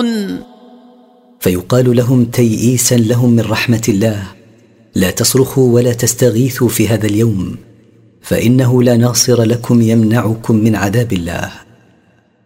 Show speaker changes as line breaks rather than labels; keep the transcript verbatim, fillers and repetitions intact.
تنصرون.
فيقال لهم تيئيسا لهم من رحمة الله: لا تصرخوا ولا تستغيثوا في هذا اليوم، فإنه لا ناصر لكم يمنعكم من عذاب الله.